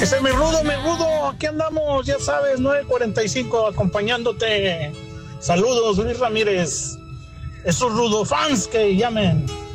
Ese mi rudo, aquí andamos, ya sabes, 9:45 acompañándote. Saludos, Luis Ramírez. Esos rudo fans que llamen.